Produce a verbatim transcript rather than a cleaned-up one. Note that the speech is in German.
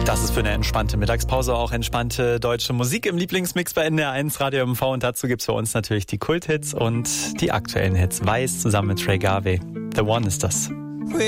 Das ist für eine entspannte Mittagspause auch entspannte deutsche Musik im Lieblingsmix bei N D R eins Radio M V. Und dazu gibt's für uns natürlich die Kulthits und die aktuellen Hits. Weiß zusammen mit Trey Garvey. The One ist das.